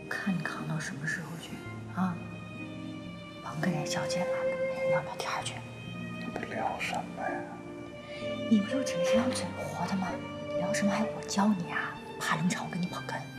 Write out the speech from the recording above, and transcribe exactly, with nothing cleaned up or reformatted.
看你扛到什么时候去啊？甭跟那小姐了，聊聊天去。 那得聊什么呀？ 你不就只是要嘴活的吗？聊什么还我教你啊？怕冷场我给你捧哏。